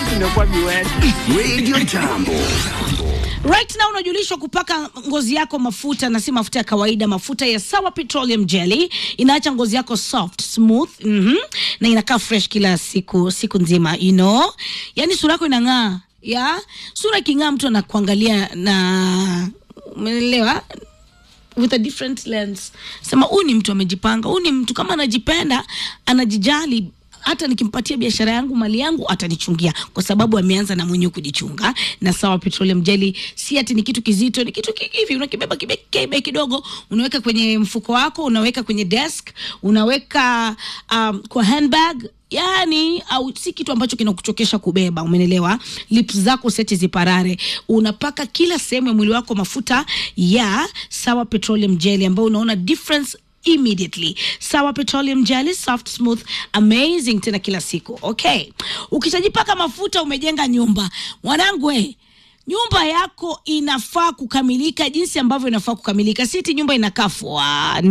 Imekuwa miwani. Radio Jambo. Right now unajulishwa kupaka ngozi yako mafuta na si mafuta ya kawaida, mafuta ya Sawa Petroleum Jelly. Inaacha ngozi yako soft, smooth, na inakaa fresh kila siku nzima, you know. Yani sura yako inang'aa, ya? Sura iking'aa mtu anakuangalia na umeelewa? With a different lens. Sema huyu ni mtu amejipanga, huyu ni mtu kama anajipenda, anajijali. Hata nikimpatia biashara yangu, mali yangu, atanichungia kwa sababu ameanza na mwenyewe kujichunga. Na Sawa Petroleum Jelly si ati ni kitu kizito, ni kitu hivi unakibeba kibebe kidogo, unaweka kwenye mfuko wako, unaweka kwenye desk, unaweka kwa handbag. Yani au si kitu ambacho kinakuchokesha kubeba, umeelewa? Lips zako seti ziparare. Unapaka kila sehemu ya mwili wako mafuta ya Sawa Petroleum Jelly ambayo unaona difference immediately. Sawa Petroleum Jelly, soft, smooth, amazing tena kila siku. Okay. Ukishajipaka mafuta umejenga nyumba. Mwanangu nyumba yako inafaa kukamilika jinsi ambavyo inafaa kukamilika. Siti nyumba inakafwa.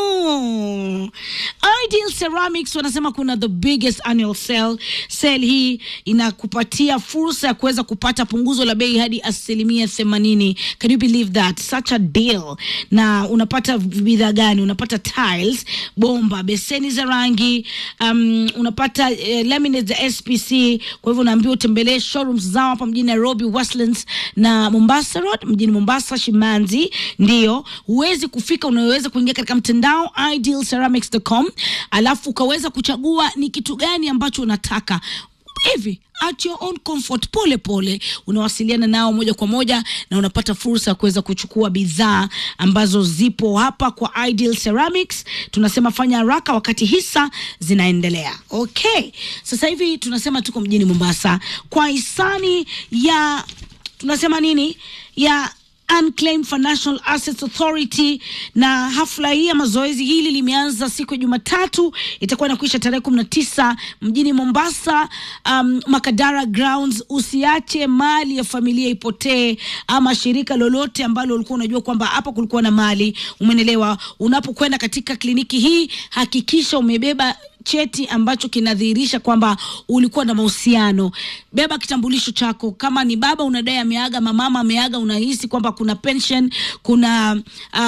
No. Ideal Ceramics wanasema kuna the biggest annual sale. Sale hii inakupatia fursa ya kuweza kupata punguzo la bei hadi 80%. Can you believe that? Such a deal. Na unapata bidhaa gani? Unapata tiles, bomba, beseni za rangi, unapata laminates za SPC. Kwa hivyo unaambiwa utembelee showrooms zao hapa mjini Nairobi, Westlands na Mombasa Road, mjini Mombasa, Shimanzi. Ndio, huwezi kufika, unaweza kuingia katika mtandao idealceramics.com, alafu ukaweza kuchagua ni kitu gani ambacho unataka. Hivi at your own comfort, pole pole unawasiliana nao moja kwa moja na unapata fursa ya kuweza kuchukua bidhaa ambazo zipo hapa kwa Ideal Ceramics. Tunasema fanya haraka wakati hisa zinaendelea. Okay, sasa hivi tunasema tuko mjini Mombasa kwa hisani ya tunasema nini ya Unclaimed Financial Assets Authority, na hafla hii ya mazoezi hili limeanza siku ya Jumatatu, itakuwa inakuisha tarehe 19 mjini Mombasa, Makadara Grounds. Usiache mali ya familia ipotee, ama shirika lolote ambalo ulikuwa unajua kwamba hapa kulikuwa na mali, umenelewa. Unapokwenda katika kliniki hii hakikisha umebeba cheti ambacho kinadhihirisha kwamba ulikuwa na mahusiano. Beba kitambulisho chako. Kama ni baba unadai ameaga, mama ameaga, unahisi kwamba kuna pension, kuna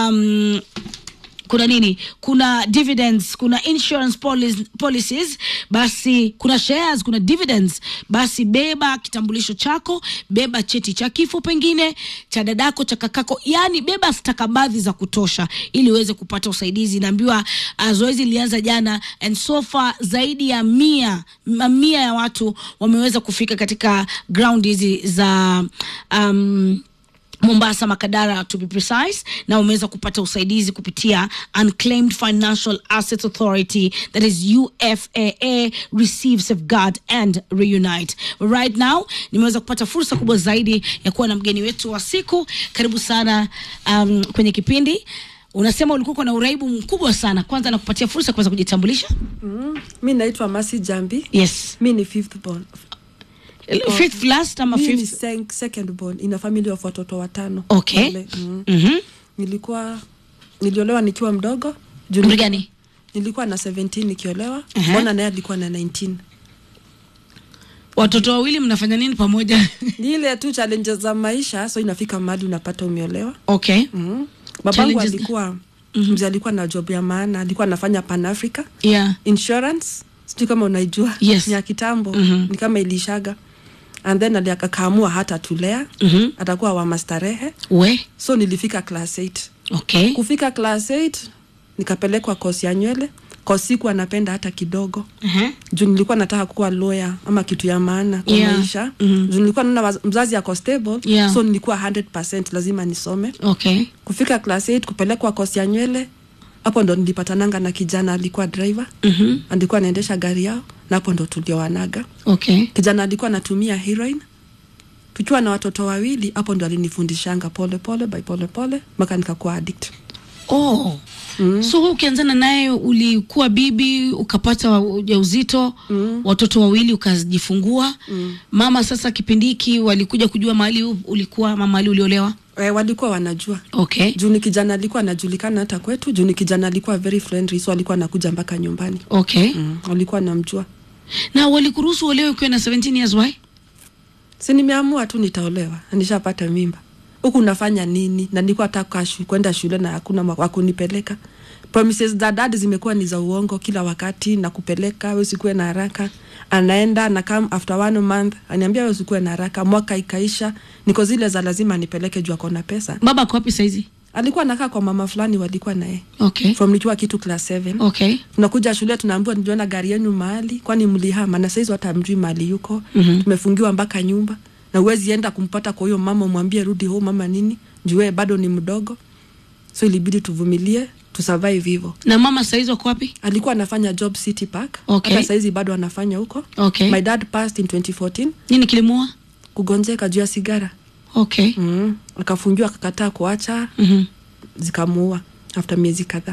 nini, kuna dividends, kuna insurance policies, basi kuna shares, kuna dividends, basi beba kitambulisho chako, beba cheti cha kifo, pengine cha dadako, cha kakako, yani beba stakabadhi za kutosha ili uweze kupata usaidizi. Naambiwa zoezi lilianza jana and so far zaidi ya 100 ya watu wameweza kufika katika ground hizi za Mombasa, Makadara to be precise, na umeweza kupata usaidizi kupitia Unclaimed Financial Assets Authority, that is UFAA. Receive, safeguard and reunite. Right now nimeweza kupata fursa kubwa zaidi ya kuwa na mgeni wetu wa siku. Karibu sana kwenye kipindi. Unasema ulikuwa na uraibu mkubwa sana. Kwanza nakupatia fursa kuweza kujitambulisha. Mimi naitwa Mercy Jambi. Yes. Mimi ni fifth born. Fifth last ama fifth? Second born in a family of watoto 5. Okay. Niliolewa nikiwa mdogo. Umri gani? Nilikuwa na 17 nikiolewa. Mbona naye alikuwa na 19. Watoto wawili mnafanya nini pamoja? Ni ile tu challenges za maisha, so inafika mahali unapata umeolewa. Okay. Babangu alikuwa mzee, alikuwa na job ya maana, alikuwa anafanya Pan Africa. Yeah. Insurance. Sijui kama unaijua. Yes. Ni ya kitambo. Ni kama ilishaga. And then akaamua hata tulea, atakuwa wa mastarehe. So nilifika class 8. Okay. Kufika class 8 nikapelekwa course ya nywele. Kwa siku anapenda hata kidogo. Juu nilikuwa nataka kuwa lawyer ama kitu ya maana kwa maisha. Juu nilikuwa naona mzazi yako stable, so nilikuwa 100% lazima nisome. Okay. Kufika class 8 kupelekwa course ya nywele, hapo ndo nilipatananga na kijana alikuwa driver. Alikuwa anaendesha gari yao, na hapo ndo tuliowanaga. Okay. Kijana alikuwa anatumia heroin. Tukiwa na watoto wawili, hapo ndo alinifundishanga pole pole mpaka nikakuwa addict. So ukianzana naye ulikuwa bibi, ukapata ujauzito, watoto wawili ukajifungua. Mama sasa kipindi hiki walikuja kujua mahali ulikuwa, mama mahali uliolewa? Walikuwa wanajua. Okay. Juni kijana alikuwa anajulikana hata kwetu. Juni kijana alikuwa very friendly, so alikuwa anakuja mpaka nyumbani. Okay. Walikuwa namjua. Na walikuruhusu uolewe ukiwa na 17 years, why? Si nimeamua tu nitaolewa, nishapata mimba. Huku nafanya nini? Na nilikuwa nataka kwenda shule na hakuna wa kunipeleka. Promises za dad zimekuwa ni za uongo kila wakati, na kupeleka wewe usikuwe na haraka. Anaenda na come after 1 month, ananiambia wewe usikuwe na haraka. Mwaka ikaisha, niko zile za lazima nipeleke juu akona pesa. Baba kwa wapi saizi? Alikuwa anakaa kwa mama fulani walikuwa naye. Okay. From nikiwa kitu class 7. Okay. Tunakuja shule tunaambiwa niona gari yenu mahali, kwani mlihama, na saizi hata mjui mahali yuko. Tumefungiwa mpaka nyumba. Na uwezi enda kumpata kwa hiyo mama umwambie rudi home mama nini? Juu bado ni mdogo. So ilibidi tuvumilie, to survive hivyo. Na mama saizi wako wapi? Alikuwa anafanya job City Park. Okay. Hata saizi bado anafanya huko. Okay. My dad passed in 2014. Nini kilimua? Kugonjeka juu ya sigara. Okay. Akafungiwa akakataa kuacha. Zikamuua after miezi kadhaa.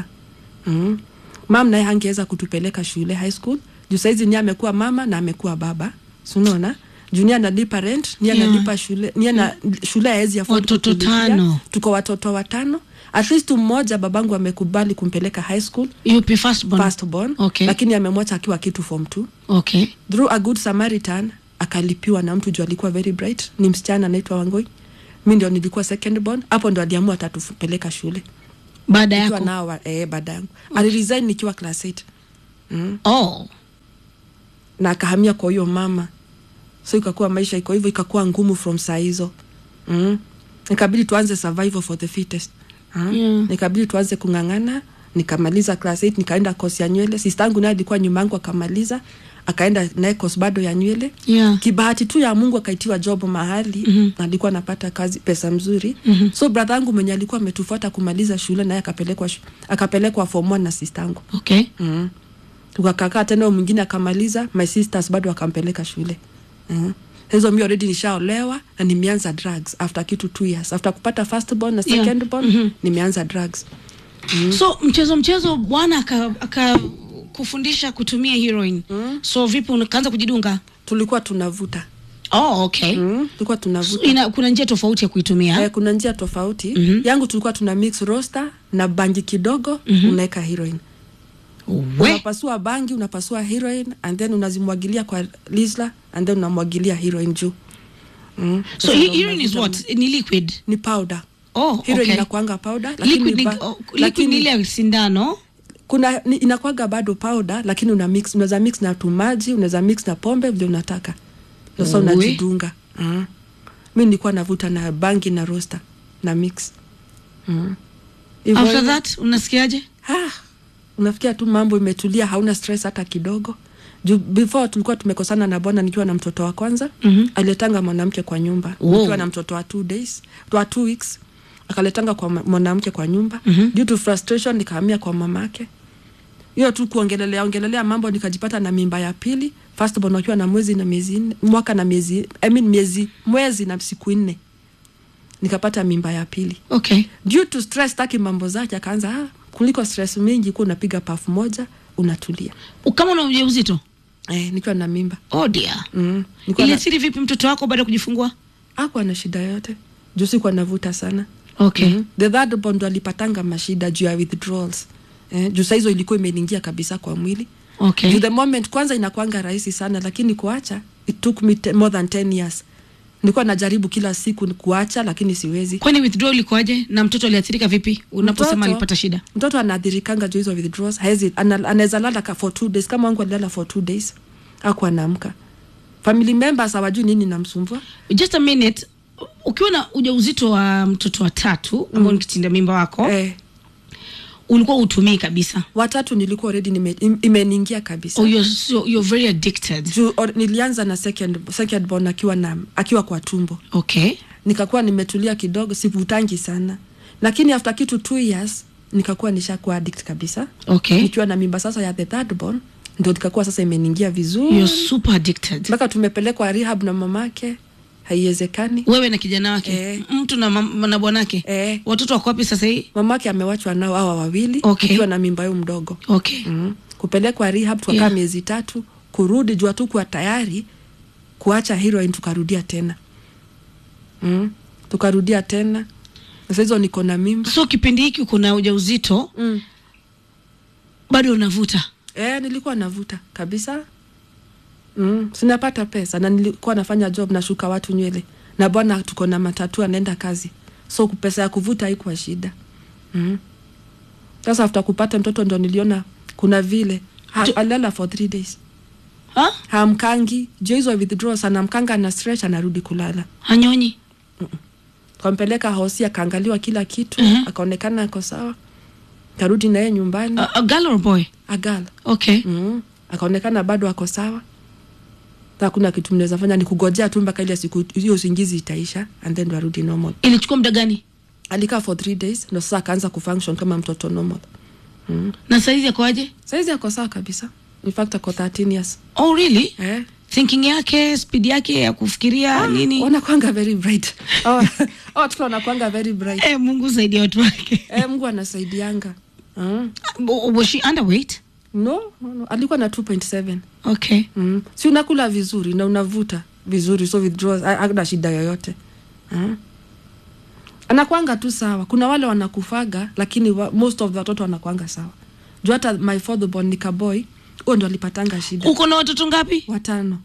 Mama naye hangeweza kutupeleka shule high school. Juu saizi ni amekuwa mama na amekuwa baba. So unaona? Junior analipa rent, ni analipa shule, ni ana shule haezi afford watoto 5. Tuko watoto 5. At least mmoja babangu amekubali kumpeleka high school. UP first born. Okay. Lakini amemwacha akiwa kitu form 2. Okay. Through a good Samaritan akalipiwa na mtu juu alikuwa very bright, ni msichana anaitwa Wangoi. Mimi ndio nilikuwa second born, hapo ndo aliamua atatupeleka shule. Baada yako? Baada yangu. Aliresign nikiwa class 8. Oh. Na akahamia kwa hiyo mama. So ikakuwa maisha iko hivyo, ikakuwa ngumu from saa hizo. Nikabidi tuanze survival for the fittest. Nikabidi tuanze kungangana, nikamaliza class 8, nikaenda course ya nywele. Sistangu naye alikuwa nyuma yangu akamaliza, akaenda naye course bado ya nywele. Kibahati tu ya Mungu akaitiwa job mahali, na alikuwa anapata kazi pesa mzuri. So brother yangu mwenye alikuwa ametufuata kumaliza shule naye akapelekwa form 1 na sistangu. Okay. Tukakaa tena mwingine akamaliza, my sisters bado akampeleka shule. Hizo mimi already nishaolewa na nimeanza drugs after kitu 2 years. After kupata first born na second born, nimeanza drugs. So mchezo bwana kufundisha kutumia heroin. So vipi ukaanza kujidunga? Tulikuwa tunavuta. Oh, okay. Tulikuwa tunavuta. So kuna njia tofauti ya kuitumia? Kuna njia tofauti. Yangu tulikuwa tuna mix roster na bangi kidogo, unaweka heroin. Unapasua bangi, unapasua heroin, and then unazimwagilia kwa Lizla, and then unamwagilia heroin juu. So heroin is what? Ni liquid? Ni powder. Oh, heroin okay. Inakuanga powder, liquid ni ile sindano. Kuna inakuanga bado powder, lakini unaweza mix na maji, unaweza mix na pombe vile unataka. Ndio sasa unajidunga. Mimi nilikuwa navuta na bangi na roster na mix. After that unasikiaje? Unafikia tu mambo imetulia, hauna stress hata kidogo. Before tulikuwa tumekosana na bwana nikiwa na mtoto wa kwanza. Aliletanga mwanamke kwa nyumba. Nikiwa na mtoto wa 2 weeks. Akaletanga kwa mwanamke kwa nyumba. Due to frustration nikahamia kwa mamake. Hiyo tu kuongelelea mambo, nikajipata na mimba ya pili. First born akiwa na mwezi na siku 4. Nikapata mimba ya pili. Okay. Due to stress taki mambo zake akaanza kuliko stress mingi kwa unapiga puff moja unatulia. Kama una ujauzito? Nikiwa na mimba. Oh dear. Ile siri vipi mtoto wako baada ya kujifungua? Hakuwa na shida yote. Juu sikuwa navuta sana. Okay. The third born alipatanga mashida juu ya withdrawals. Juu saizo ilikuwa imeingia kabisa kwa mwili. Okay. Juu the moment kwanza inakuanga rahisi sana, lakini kuacha it took me more than 10 years. Nilikuwa najaribu kila siku kuacha lakini siwezi. Kwani withdrawal ilikuwaje na mtoto aliathirika vipi unaposema alipata shida? Mtoto anaathirikanga juu hizo withdrawals. Anaweza lala for 2 days, kama wangu alilala for 2 days. Hakuwa anaamka. Family members hawajui nini namsumbua. Just a minute. Ukiwa na ujauzito wa mtoto wa 3 ambao ni kitinda mimba wako, ulikuwa utumii kabisa? Wa 3 nilikuwa already imeniingia kabisa. Oh, you're very addicted. Nilianza na second born akiwa kwa tumbo. Okay. Nikakuwa nimetulia kidogo, sivutangi sana. Lakini after kitu 2 years nikakuwa nishakuwa addict kabisa. Okay. Nikiwa na mimba sasa ya the third born ndio nikakuwa sasa imeniingia vizuri. You're super addicted. Mpaka tumepelekwa rehab na mamake. Haiwezekani. Wewe na kijana wake? Mtu na bwanake? Watoto wako wapi sasa hii? Mamake amewachwa nao hawa wawili. Okay. Nikiwa na mimba yao mdogo. Okay. Kupelekwa rehab tukakaa miezi 3, kurudi jua tu kwa tayari kuacha heroin, tukarudia tena. Tukarudia tena. Sasa hizo niko na mimba. So kipindi hiki uko na ujauzito bado unavuta? Nilikuwa navuta kabisa. Sinapata pesa na nilikuwa nafanya job na shuka watu nywele. Na bwana tuko na matatu anaenda kazi. So pesa ya kuvuta haikuwa shida. Sasa after kupata mtoto ndo niliona kuna vile alala for 3 days. Hamkangi, hizo withdrawals anamkanga na stretch anarudi kulala. Hanyonyi. Kampeleka hosi akaangaliwa kila kitu, akaonekana ako sawa. Karudi naye nyumbani. A girl or boy? A girl. Okay. Akaonekana bado ako sawa. Hakuna kitu mnaweza fanya, ni kugojea tu mpaka ile siku hiyo usingizi itaisha and then warudi normal. Ilichukua muda gani? Alikaa for 3 days ndo sasa akaanza kufunction kama mtoto normal. Na saizi yako aje? Saizi yako sawa kabisa. In fact ako 13 years. Oh really? Thinking yake, speed yake ya kufikiria nini? Wanakuanga very bright. Watu wanakuanga very bright. Mungu saidia watu wake. Mungu anasaidianga. Was she underweight? No. Alikuwa na 2.7. Okay. Si unakula vizuri na unavuta vizuri, so withdraws hakuna shida yoyote. Anakuanga tu sawa. Kuna wale wanakufaga lakini most of the watoto wanakuanga sawa. Juu hata my father born ni boy, huo ndo alipatanga shida. Uko na watoto ngapi? 5.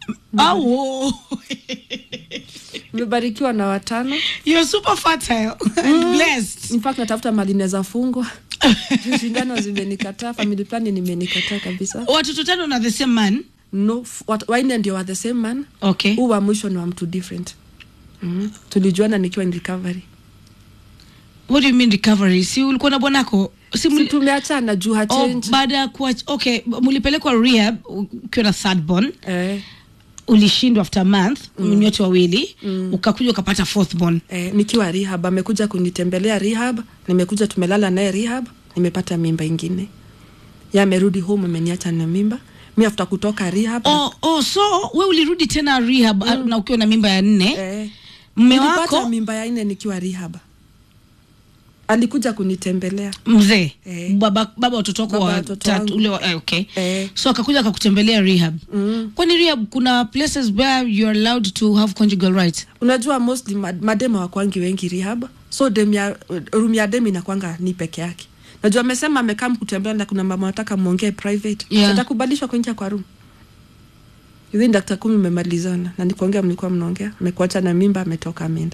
Nimebarikiwa na 5. You're super fertile and blessed. In fact natafuta mali naweza fungwa. Shindano zimenikataa, family planning imenikataa kabisa. Watoto 5 na the same man? No, wine ndio wa the same man. Okay. Wa mwisho ni wa mtu different. Tulijuana nikiwa in recovery. What do you mean recovery? Si ulikuwa na bwanako? Si tumeachana juu ha change. Baada ya okay, mulipelekwa rehab ukiwa na third born. Ulishindwa after month, nyote wawili, ukakuja ukapata fourth born. Nikiwa rehab, amekuja kunitembelea rehab, nimekuja tumelala naye rehab, nimepata mimba ingine. Ya amerudi home ameniacha na mimba. Mimi after kutoka rehab. So wewe ulirudi tena rehab na ukiwa na mimba ya 4. Mume wako nilipata mimba ya 4 nikiwa rehab. Alikuja kunitembelea. Mzee. Baba watoto wako wa 3 ule okay. So akakuja akakutembelea rehab. Kwani rehab kuna places where you are allowed to have conjugal rights? Unajua mostly madema wakwangi wengi rehab. So room ya demi inakuanga ni peke yake. Najua amesema amekaa kutembelea na kuna mama anataka muongee private. Sitakubadilishwa kuingia kwa room. Hivi Dr. Kumi mmemalizana na nikuongea mlikuwa mnaongea. Amekuacha na mimba ametoka ameenda.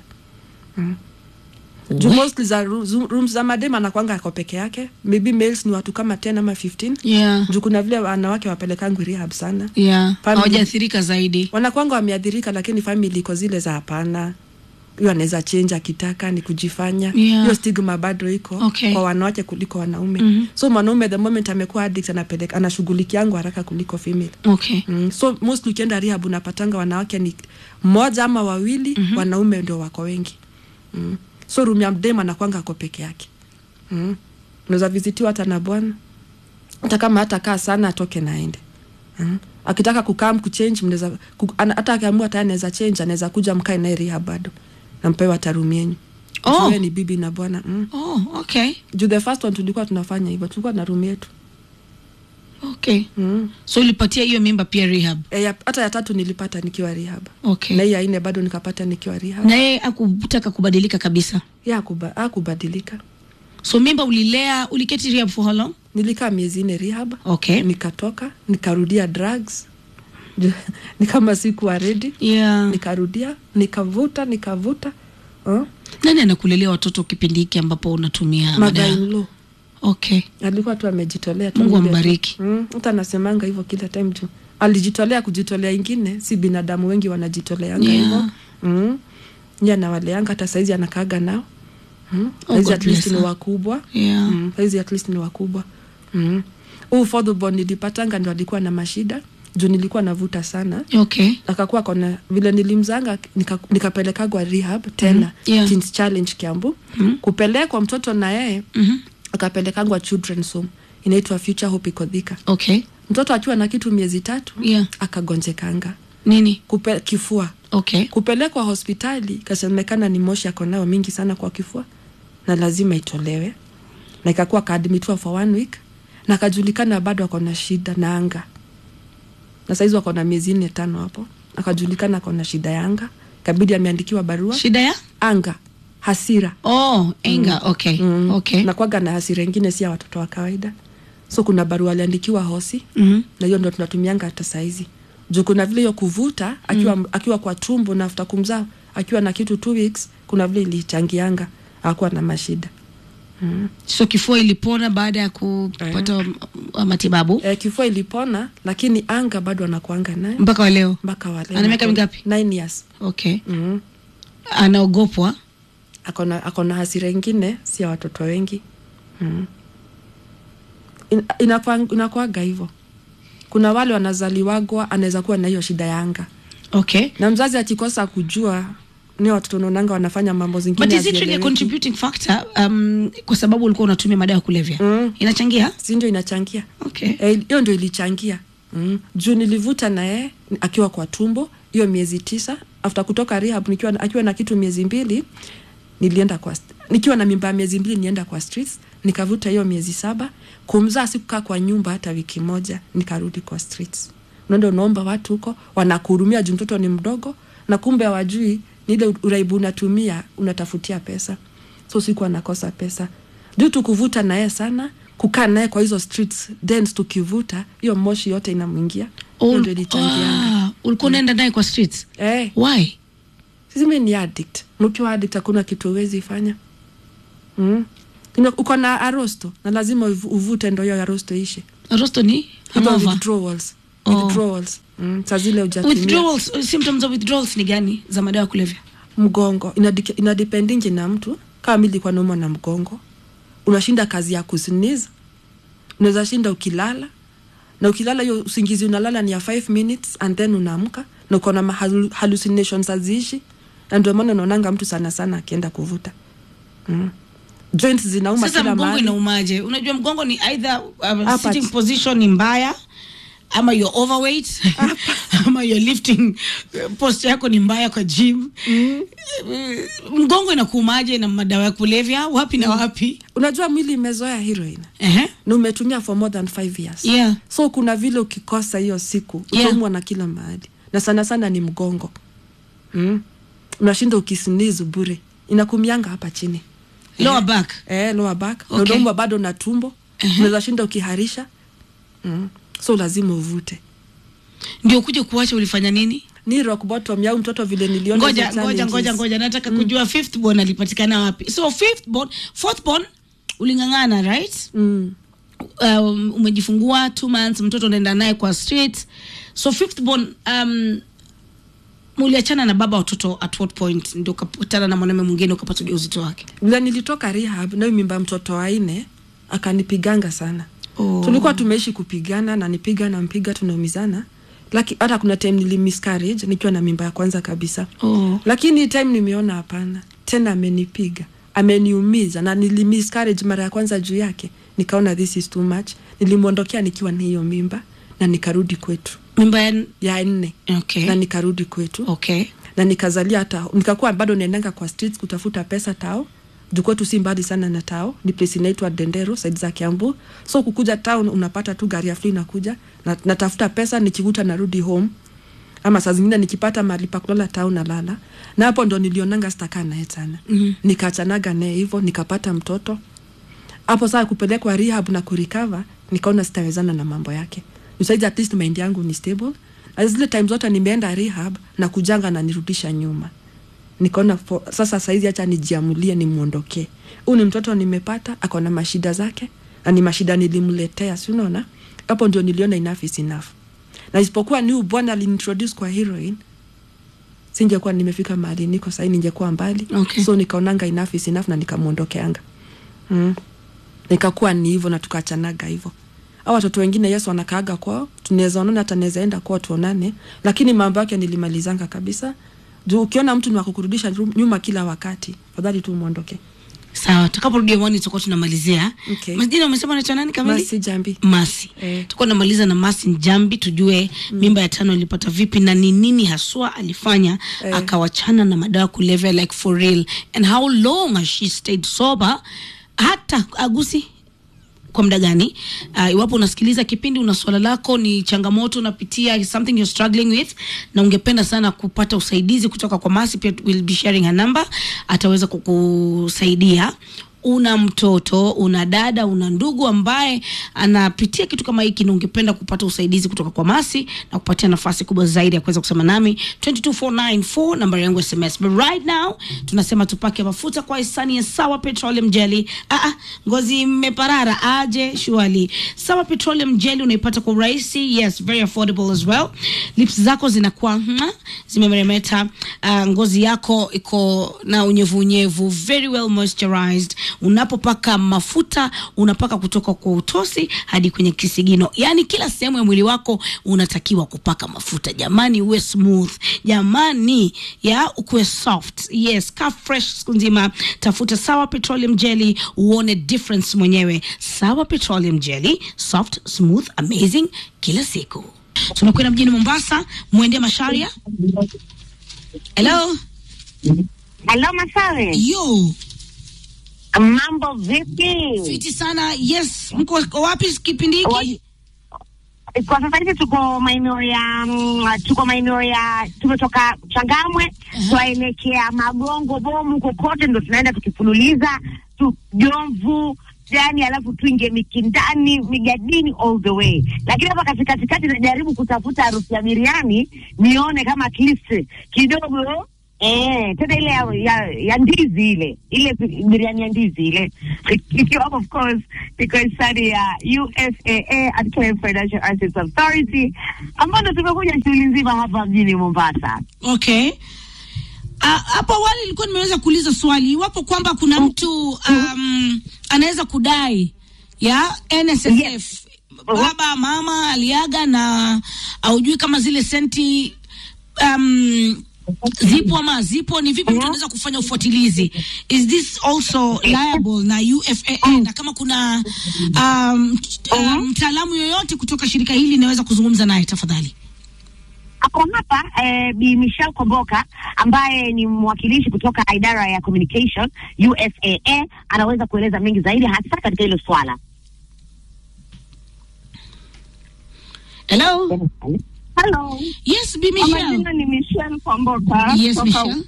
Mostly za rooms za madema anakuanga ako peke yake. Maybe males ni watu kama 10 ama 15. Juu kuna vile wanawake wapelekangu rehab sana. Hawajaathirika zaidi. Wanakuanga wameathirika lakini family iko zile za hapana. Hiyo anaweza change akitaka ni kujifanya. Hiyo stigma bado iko kwa wanawake kuliko wanaume. So mwanaume the moment amekuwa addict anashughulikiangu haraka kuliko female. So mostly ukienda rehab unapatanga wanawake ni mmoja ama wawili, wanaume ndio wako wengi. So room ya mdema anakuanga ako peke yake. Unaweza visitiwa hata na bwana. Hata kama hata kaa sana atoke na aende. Akitaka kukaa kuchange mnaweza hata akiamua hata anaweza change, anaweza kuja mkae naye rehab bado. Na mpewa hata room yenu. Wewe ni bibi na bwana. Okay. Juu the first one tulikuwa tunafanya hivyo, tulikuwa na room yetu. Okay. So ulipatia hiyo mimba pia rehab? Hata ya 3 nilipata nikiwa rehab. Okay. Na ya 4 bado nikapata nikiwa rehab. Na yeye hakutaka kubadilika kabisa? Hakubadilika. So mimba ulilea, uliketi rehab for how long? Nilikaa miezi 4 rehab. Okay. Nikatoka, nikarudia drugs. Ni kama sikuwa ready. Nikarudia, nikavuta. Nani anakulelea watoto kipindi hiki ambapo unatumia madawa? Okay. Alikuwa tu amejitolea tu. Mungu ambariki. Hata nasemanga hivyo kila time tu. Alijitolea kujitolea ingine, si binadamu wengi wanajitoleanga hivyo. Yeye na waleanga hata saizi anakaaga nao. Saizi at least ni wakubwa. Saizi at least ni wakubwa. For the bond nilipatanga ndio alikuwa na mashida. Juu nilikuwa navuta sana. Akakuwa kona vile nilimzanga nikapeleka kwa rehab tena. Teens Challenge Kiambu. Kupelekwa mtoto na yeye. Akapelekangwa children's home inaitwa Future Hope Ikodhika. Mtoto akiwa na kitu miezi 3 akagonjekanga. Nini? Kifua. Kupelekwa hospitali kasemekana ni moshi yako nao mingi sana kwa kifua na lazima itolewe. Na ikakuwa kaadmitiwa for 1 week na kajulikana bado ako na shida na anga. Na saizi wako na miezi 4-5 hapo. Akajulikana ako na shida ya anga. Kabidi ameandikiwa barua. Shida ya? Anga. Hasira. Anger. Okay. Na kwaga na hasira nyingine si ya watoto wa kawaida. So kuna barua aliandikiwa hosi. Na hiyo ndio tunatumianga hata saizi. Juu kuna vile hiyo kuvuta akiwa kwa tumbo na after kumzaa akiwa na kitu 2 weeks, kuna vile ilichangianga hakuwa na mashida. So kifua ilipona baada ya kupata matibabu? Kifua ilipona, lakini anga bado anakuanga naye mpaka wa leo. Ana miaka mingapi? 9 years. Okay. Anaogopwa? Akona hasira nyingine si ya watoto wengi. Inakuaga hivyo. Kuna wale wanazaliwagwa anaweza kuwa na hiyo shida ya anga. Okay. Na mzazi akikosa kujua ni watoto wanaonanga wanafanya mambo zingine. But is it really a contributing factor kwa sababu ulikuwa unatumia madawa ya kulevya? Inachangia? Si ndio inachangia. Okay. Hiyo ndio ilichangia. Juu nilivuta naye akiwa kwa tumbo hiyo miezi 9, after kutoka rehab akiwa na kitu miezi 2, nilienda nikiwa na mimba miezi 2 nienda kwa streets, nikavuta hiyo miezi 7, kumzaa sikukaa kwa nyumba hata wiki moja, nikarudi kwa streets. Unaenda unaomba watu huko, wanakuhurumia juu mtoto ni mdogo, na kumbe hawajui ni ile uraibu unatumia unatafutia pesa. So sikuwa nakosa pesa. Juu tukuvuta naye sana, kukaa naye kwa hizo streets, dance tukivuta, hiyo moshi yote inamuingia. Ndio ilichangianga. Ulikuwa unaenda naye kwa streets? Why? Sisi ni addict. Mkiwa addict hakuna kitu huwezi fanya. Uko na arosto na lazima uvute ndio hiyo arosto ishe. Arosto ni withdrawals. Withdrawals. Saa zile hujatumia. Withdrawals, symptoms of withdrawals ni gani za madawa ya kulevya? Mgongo. Inadependingi na mtu. Kama mimi nilikuwa naumwa na mgongo, unashinda kazi ya kusiniza. Unaweza shinda ukilala. Na ukilala hiyo usingizi unalala ni ya 5 minutes and then unaamka na uko na hallucinations azishi. Na ndio maana unaonanga mtu sana akienda kuvuta. Joints zinauma kila mahali. Sasa mgongo inaumaje? Unajua mgongo ni either sitting position ni mbaya, ama you're overweight, ama you're lifting posture yako ni mbaya kwa gym. Mgongo inakuumaje na madawa ya kulevya? Wapi na wapi? Unajua mwili imezoea heroin. Na umetumia for more than 5 years. Yeah. So kuna vile ukikosa hiyo siku utaumwa na kila mahali. Na sana ni mgongo. Unashinda ukisinizu bure. Inakumianga hapa chini. Lower back. Lower back. Okay. Unaumwa bado na tumbo. Unaweza shinda ukiharisha. So lazima uvute. Ndio kuja kuacha ulifanya nini? Ni rock bottom ya mtoto vile niliona. Ngoja nataka kujua fifth born alipatikana wapi. So fourth born ulingangana, right? Umejifungua 2 months, mtoto unaenda naye kwa street. So fifth born muliachana na baba watoto at what point ndio ukapatana na mwanamume mwingine ukapata ujauzito wake? Bila nilitoka rehab na mimba mtoto wa 4 akanipiganga sana. Tulikuwa tumeishi kupigana na mpiga tunaumizana. Lakini hata kuna time miscarriage nikiwa na mimba ya kwanza kabisa. Lakini time nimeona hapana. Tena amenipiga, ameniumiza na miscarriage mara ya kwanza juu yake. Nikaona this is too much. Nilimuondokea nikiwa na hiyo mimba na nikarudi kwetu. Mimba ya 4. Okay. Na nikarudi kwetu. Okay. Na nikazalia hata nikakuwa bado naendanga kwa streets kutafuta pesa tao. Kwetu si mbali sana na tao, ni place inaitwa Dendero side za Kiambu. So kukuja town unapata tu gari ya free nakuja na natafuta pesa, nikikuta narudi home, ama saa zingine nikipata mahali pa kulala town na lala. Na hapo ndo nilionanga sitaka naye sana. Nikaachanaga naye hivyo, nikapata mtoto. Hapo saa kupelekwa rehab na kurecover, nikaona sitawezana na mambo yake. Besides at least mind yangu ni stable. As zile times zote nimeenda rehab na kujanga na nirudisha nyuma. Nikaona sasa saizi acha nijiamulie nimuondokee. Huyu ni mtoto nimepata, ako na mashida zake, na ni mashida nilimletea, si unaona? Hapo ndio niliona enough is enough. Na isipokuwa ni bwana alintroduce kwa heroin, singekuwa nimefika mahali niko sasa, ningekuwa mbali. Okay. So nikaonanga enough is enough na nikamuondokeanga. Nikakuwa ni hivyo na tukaachanaga hivyo. Hao watoto wengine Yesu wanakaaga kwao, tunaweza onana hata naweza enda kwao tuonane, lakini mambo yake nilimalizanga kabisa. Juu ukiona mtu ni wakukurudisha nyuma kila wakati, fadhali tu muondoke. Sawa, tutakaporudia mwani tutakuwa tunamalizia. Okay. Majina umesema anaitwa nani kamili? Masi Jambi. Masi. Tutakuwa tunamaliza na Masi Jambi, tujue mimba ya 5 ilipata vipi na ni nini haswa alifanya akawachana na madawa kulevya, like for real, and how long has she stayed sober, hata agusi kwa muda gani. Iwapo unasikiliza kipindi, una swala lako, ni changamoto unapitia, something you're struggling with, na ungependa sana kupata usaidizi kutoka kwa Masi, pia we'll be sharing her number, ataweza kukusaidia. una mtoto, una dada, una ndugu ambaye anapitia kitu kama hiki na ungependa kupata usaidizi kutoka kwa Masi na kupatia nafasi kubwa zaidi ya kuweza kusema nami, 22494 namba yangu SMS. But right now tunasema tupake mafuta kwa hisani ya Sawa Petroleum Jelly. Ngozi imeparara aje shwali. Sawa Petroleum Jelly unaipata kwa urahisi, yes, very affordable as well. Lips zako zinakuwa zimemeremeta, ngozi yako iko na unyevu, very well moisturized. Unapopaka mafuta unapaka kutoka kwa utosi hadi kwenye kisigino, yani kila sehemu ya mwili wako unatakiwa kupaka mafuta. Jamani, uwe smooth, jamani, ukuwe soft. Yes, ka fresh siku nzima. Tafuta Sawa Petroleum Jelly uone difference mwenyewe. Sawa Petroleum Jelly, soft, smooth, amazing kila siku. Tunakwenda mjini Mombasa, Mwende Masharia. Hello. Hello Masawe. Yo. Mambo vipi? Fiti sana. Yes, mko wapi kipindi hiki? Kwa sasa hivi tuko maeneo ya tumetoka Changamwe tuelekea Magongo Bomu, kokote ndo tunaenda tukifululiza Jomvu, yani alafu tuingie Mikindani, Migadini all the way. Lakini hapa katikati najaribu kutafuta harufu ya biriani nione kama at least kidogo tena ile ya ndizi ile biriani ya ndizi ile. Ikiwa of course because study ya USAA at Kenya Financial Assets Authority ambapo tumekuja shughuli nzima hapa mjini Mombasa. Okay. Hapo awali nilikuwa nimeweza kuuliza swali iwapo kwamba kuna mtu anaweza kudai ya NSSF. Yes. Baba mama aliaga na haujui kama zile senti zipo ni vipi mtu anaweza kufanya ufuatilizi? Is this also liable na UFAA? Na kama kuna mtaalamu yoyote kutoka shirika hili naweza kuzungumza naye tafadhali. Hapo hapa Bi Michelle Komboka ambaye ni mwakilishi kutoka idara ya communication USAA anaweza kueleza mengi zaidi hasa katika hilo swala. Hello. Hello. Yes, Bi Michelle. Jina ni Michelle Komboka. Yes, Michelle.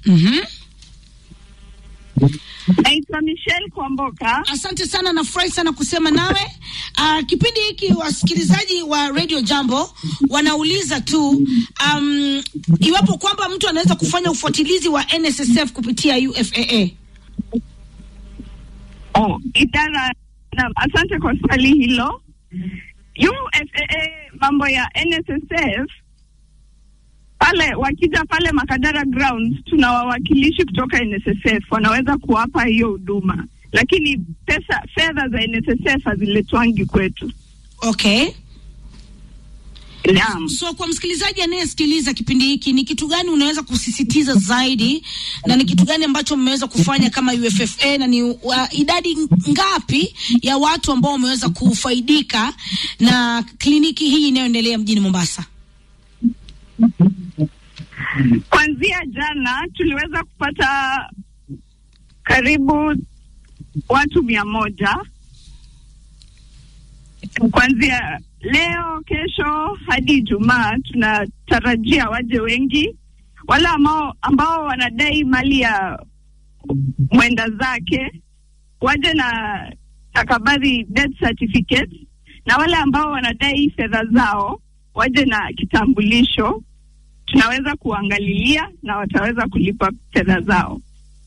Naitwa Michelle Komboka. Asante sana, nafurahi sana kusema nawe. Kipindi hiki wasikilizaji wa Radio Jambo wanauliza tu iwapo kwamba mtu anaweza kufanya ufuatilizi wa NSSF kupitia UFAA. Asante kwa swali hilo. UFAA mambo ya NSSF pale wakija pale Makadara grounds tuna wawakilishi kutoka NSSF wanaweza kuwapa hiyo huduma, lakini fedha za NSSF haziletwangi kwetu. Okay. Naam. So kwa msikilizaji anayesikiliza kipindi hiki, ni kitu gani unaweza kusisitiza zaidi na ni kitu gani ambacho mmeweza kufanya kama UFFA, na ni idadi ngapi ya watu ambao wameweza kufaidika na kliniki hii inayoendelea mjini Mombasa? Kuanzia jana tuliweza kupata karibu watu 100. Kuanzia leo, kesho hadi Ijumaa tunatarajia waje wengi. Wale ambao wanadai mali ya mwenda zake waje na stakabadhi death certificate, na wale ambao wanadai fedha zao waje na kitambulisho. Tunaweza kuangalilia na wataweza kulipa fedha zao.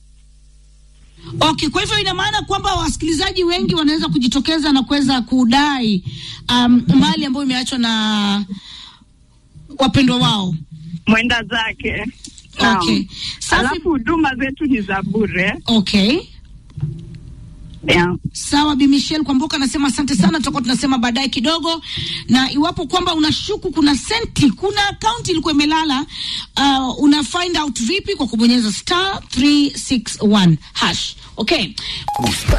Okay, kwa hivyo ina maana kwamba wasikilizaji wengi wanaweza kujitokeza na kuweza kudai mali ambayo imeachwa na wapendwa wao, mwenda zake. Okay. Alafu huduma zetu ni za bure. Okay. Yeah. Sawa, Bi Michelle Komboka anasema asante sana, tutakuwa tunasema baadaye kidogo. Na iwapo kwamba unashuku kuna senti, kuna account ilikuwa imelala, una find out vipi? Kwa kubonyeza *361#. Okay.